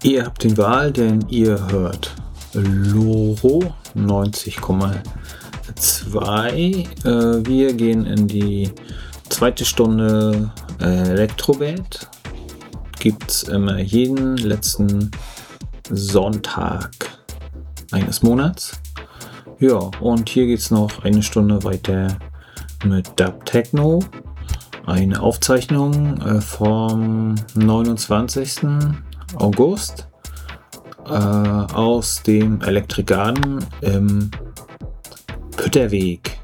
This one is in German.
Ihr habt die Wahl, denn ihr hört Loro 90,2. Wir gehen in die zweite Stunde Elektroband. Gibt's immer jeden letzten Sonntag eines Monats. Ja, und hier geht's noch eine Stunde weiter mit Dub Techno. Eine Aufzeichnung vom 29. August aus dem Elektrigarten im Pütterweg.